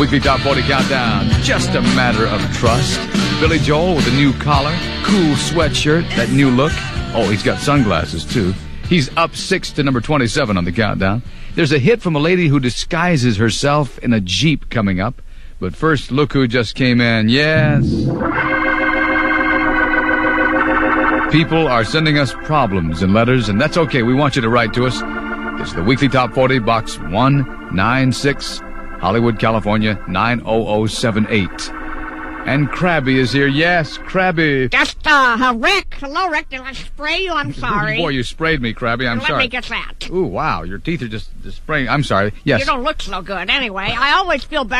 weekly Top 40 countdown. Just a matter of trust. Billy Joel with a new collar, cool sweatshirt, that new look. Oh, he's got sunglasses, too. He's up 6 to number 27 on the countdown. There's a hit from a lady who disguises herself in a Jeep coming up. But first, look who just came in. Yes. People are sending us problems and letters, and that's okay. We want you to write to us. It's the Weekly Top 40, Box 196, Hollywood, California, 90078. And Krabby is here. Yes, Krabby. Just, Rick. Hello, Rick. Did I spray you? I'm sorry. Boy, you sprayed me, Krabby. I'm sorry. Let me get that. Ooh, wow. Your teeth are just spraying. I'm sorry. Yes. You don't look so good. Anyway, I always feel better